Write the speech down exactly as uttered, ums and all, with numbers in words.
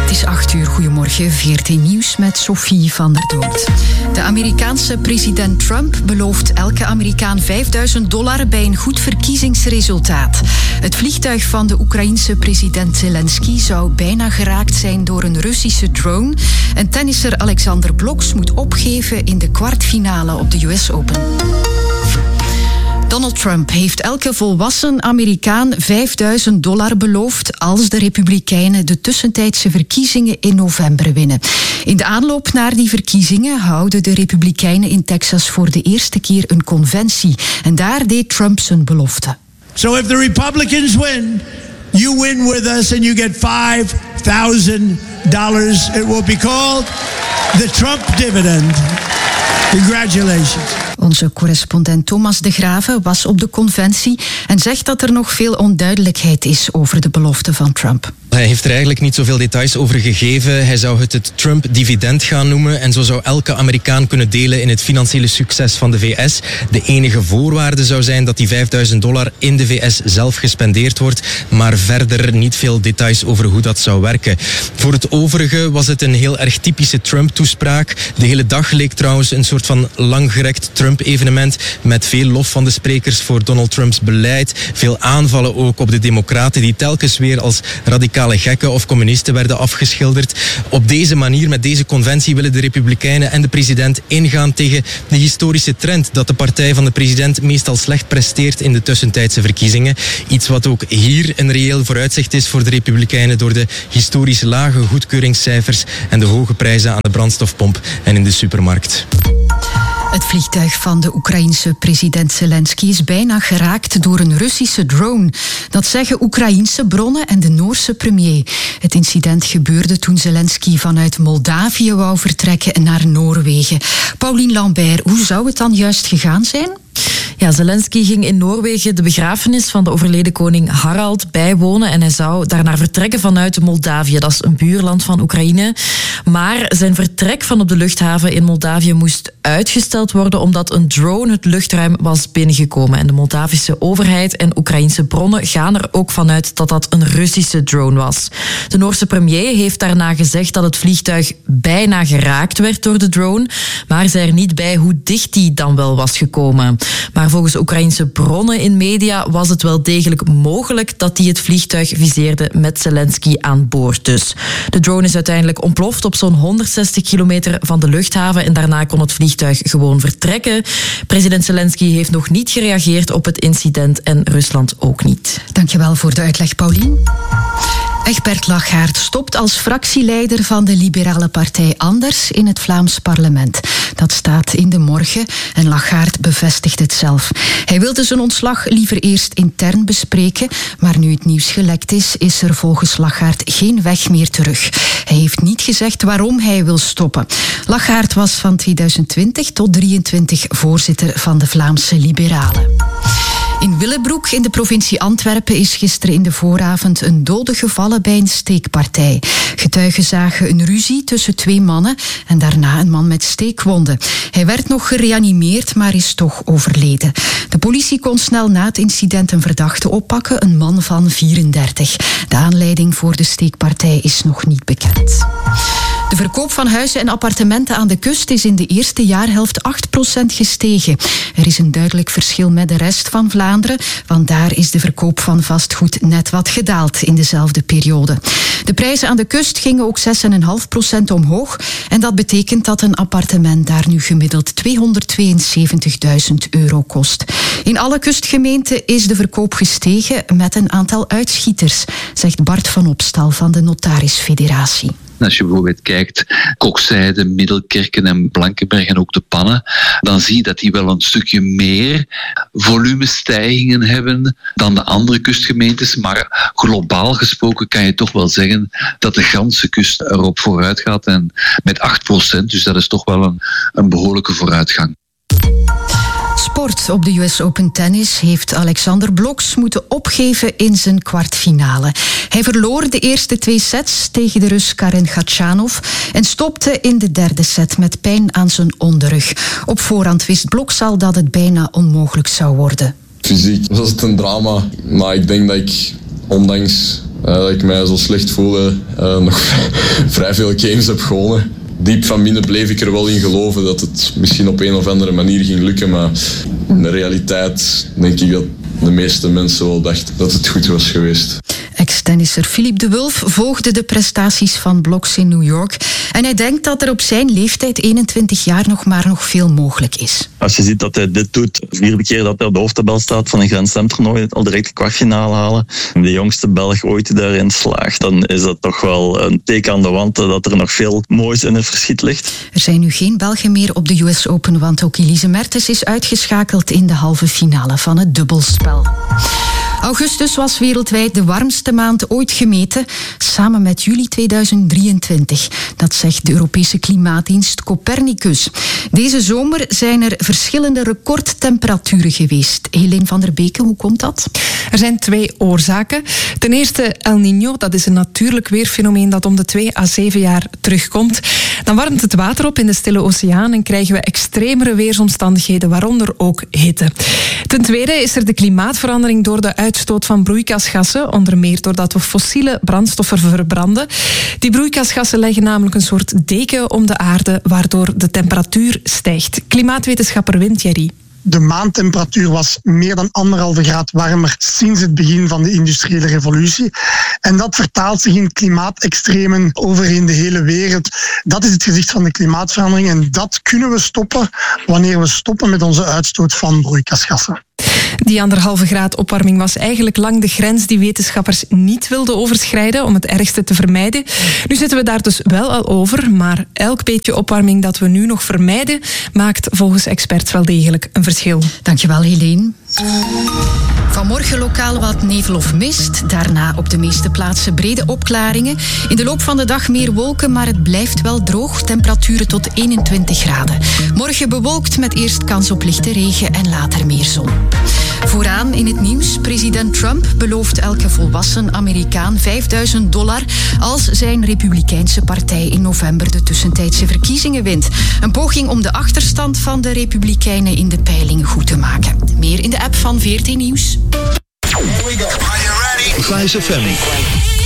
Het is acht uur, goedemorgen, V R T Nieuws met Sophie van der Doort. De Amerikaanse president Trump belooft elke Amerikaan vijfduizend dollar bij een goed verkiezingsresultaat. Het vliegtuig van de Oekraïense president Zelensky zou bijna geraakt zijn door een Russische drone. En tennisser Alexander Bloks moet opgeven in de kwartfinale op de U S Open. Donald Trump heeft elke volwassen Amerikaan vijfduizend dollar beloofd als de Republikeinen de tussentijdse verkiezingen in november winnen. In de aanloop naar die verkiezingen houden de Republikeinen in Texas voor de eerste keer een conventie. En daar deed Trump zijn belofte. So if the Republicans win, you win with us and you get five thousand dollars. It will be called the Trump dividend. Congratulations. Onze correspondent Thomas de Graven was op de conventie en zegt dat er nog veel onduidelijkheid is over de belofte van Trump. Hij heeft er eigenlijk niet zoveel details over gegeven. Hij zou het het Trump-dividend gaan noemen en zo zou elke Amerikaan kunnen delen in het financiële succes van de V S. De enige voorwaarde zou zijn dat die vijfduizend dollar in de V S zelf gespendeerd wordt, maar verder niet veel details over hoe dat zou werken. Voor het overige was het een heel erg typische Trump-toespraak. De hele dag leek trouwens een soort van langgerekt Trump-evenement met veel lof van de sprekers voor Donald Trumps beleid. Veel aanvallen ook op de democraten die telkens weer als radicale gekken of communisten werden afgeschilderd. Op deze manier, met deze conventie, willen de Republikeinen en de president ingaan tegen de historische trend dat de partij van de president meestal slecht presteert in de tussentijdse verkiezingen. Iets wat ook hier een reëel vooruitzicht is voor de Republikeinen door de historisch lage goedkeuringscijfers en de hoge prijzen aan de brandstofpomp en in de supermarkt. Het vliegtuig van de Oekraïense president Zelensky is bijna geraakt door een Russische drone. Dat zeggen Oekraïense bronnen en de Noorse premier. Het incident gebeurde toen Zelensky vanuit Moldavië wou vertrekken naar Noorwegen. Pauline Lambert, hoe zou het dan juist gegaan zijn? Ja, Zelensky ging in Noorwegen de begrafenis van de overleden koning Harald bijwonen en hij zou daarna vertrekken vanuit Moldavië. Dat is een buurland van Oekraïne. Maar zijn vertrek van op de luchthaven in Moldavië moest uitgesteld worden omdat een drone het luchtruim was binnengekomen. En de Moldavische overheid en Oekraïense bronnen gaan er ook vanuit dat dat een Russische drone was. De Noorse premier heeft daarna gezegd dat het vliegtuig bijna geraakt werd door de drone, maar zei er niet bij hoe dicht die dan wel was gekomen. Maar volgens Oekraïense bronnen in media was het wel degelijk mogelijk dat die het vliegtuig viseerde met Zelensky aan boord dus. De drone is uiteindelijk ontploft op zo'n honderdzestig kilometer van de luchthaven en daarna kon het vliegtuig gewoon vertrekken. President Zelensky heeft nog niet gereageerd op het incident en Rusland ook niet. Dankjewel voor de uitleg, Pauline. Egbert Lachaert stopt als fractieleider van de liberale partij Anders in het Vlaams parlement. Dat staat in de Morgen en Lachaert bevestigt het zelf. Hij wilde zijn ontslag liever eerst intern bespreken, maar nu het nieuws gelekt is, is er volgens Lachaert geen weg meer terug. Hij heeft niet gezegd waarom hij wil stoppen. Lachaert was van tweeduizend twintig tot drieëntwintig voorzitter van de Vlaamse Liberalen. In Willebroek in de provincie Antwerpen is gisteren in de vooravond een dode gevallen bij een steekpartij. Getuigen zagen een ruzie tussen twee mannen en daarna een man met steekwonden. Hij werd nog gereanimeerd, maar is toch overleden. De politie kon snel na het incident een verdachte oppakken, een man van vierendertig. De aanleiding voor de steekpartij is nog niet bekend. De verkoop van huizen en appartementen aan de kust is in de eerste jaarhelft acht procent gestegen. Er is een duidelijk verschil met de rest van Vlaanderen, want daar is de verkoop van vastgoed net wat gedaald in dezelfde periode. De prijzen aan de kust gingen ook zes komma vijf procent omhoog en dat betekent dat een appartement daar nu gemiddeld tweehonderdtweeënzeventigduizend euro kost. In alle kustgemeenten is de verkoop gestegen met een aantal uitschieters, zegt Bart van Opstal van de Notarisfederatie. Als je bijvoorbeeld kijkt, Kokzijde, Middelkerken en Blankenberg en ook de Pannen, dan zie je dat die wel een stukje meer volumestijgingen hebben dan de andere kustgemeentes. Maar globaal gesproken kan je toch wel zeggen dat de ganse kust erop vooruit gaat. En met acht procent, dus dat is toch wel een, een behoorlijke vooruitgang. Sport. Op de U S Open Tennis heeft Alexander Bloks moeten opgeven in zijn kwartfinale. Hij verloor de eerste twee sets tegen de Rus Karen Khachanov en stopte in de derde set met pijn aan zijn onderrug. Op voorhand wist Bloks al dat het bijna onmogelijk zou worden. Fysiek was het een drama, maar ik denk dat ik, ondanks Uh, dat ik mij zo slecht voelde, uh, nog vrij veel games heb gewonnen. Diep van binnen bleef ik er wel in geloven dat het misschien op een of andere manier ging lukken. Maar in de realiteit denk ik dat de meeste mensen wel dachten dat het goed was geweest. Ex-tennisser Philippe de Wulf volgde de prestaties van Blocks in New York. En hij denkt dat er op zijn leeftijd, eenentwintig jaar, nog maar nog veel mogelijk is. Als je ziet dat hij dit doet, de vierde keer dat hij op de hoofdtabel staat van een Grand Slam toernooi, al direct de kwartfinale halen, de jongste Belg ooit die daarin slaagt, dan is dat toch wel een teken aan de wand dat er nog veel moois in het verschiet ligt. Er zijn nu geen Belgen meer op de U S Open, want ook Elise Mertens is uitgeschakeld in de halve finale van het dubbelspel. Augustus was wereldwijd de warmste maand ooit gemeten, samen met juli tweeduizend drieëntwintig. Dat zegt de Europese klimaatdienst Copernicus. Deze zomer zijn er verschillende recordtemperaturen geweest. Helene van der Beke, hoe komt dat? Er zijn twee oorzaken. Ten eerste El Niño, dat is een natuurlijk weerfenomeen dat om de twee à zeven jaar terugkomt. Dan warmt het water op in de Stille Oceaan en krijgen we extremere weersomstandigheden, waaronder ook hitte. Ten tweede is er de klimaatverandering door de uitstoot van broeikasgassen, onder meer doordat we fossiele brandstoffen verbranden. Die broeikasgassen leggen namelijk een soort deken om de aarde, waardoor de temperatuur stijgt. Klimaatwetenschapper Wim Thierry. De maantemperatuur was meer dan anderhalve graad warmer sinds het begin van de industriële revolutie. En dat vertaalt zich in klimaatextremen over in de hele wereld. Dat is het gezicht van de klimaatverandering en dat kunnen we stoppen wanneer we stoppen met onze uitstoot van broeikasgassen. Die anderhalve graad opwarming was eigenlijk lang de grens die wetenschappers niet wilden overschrijden om het ergste te vermijden. Nu zitten we daar dus wel al over, maar elk beetje opwarming dat we nu nog vermijden maakt volgens experts wel degelijk een verschil. Dankjewel, Helene. Vanmorgen lokaal wat nevel of mist. Daarna op de meeste plaatsen brede opklaringen. In de loop van de dag meer wolken, maar het blijft wel droog. Temperaturen tot eenentwintig graden. Morgen bewolkt met eerst kans op lichte regen en later meer zon. Vooraan in het nieuws. President Trump belooft elke volwassen Amerikaan vijfduizend dollar als zijn Republikeinse partij in november de tussentijdse verkiezingen wint. Een poging om de achterstand van de Republikeinen in de peiling goed te maken. Meer in de app van V R T Nieuws. Here we go. Are you ready? Vice F M.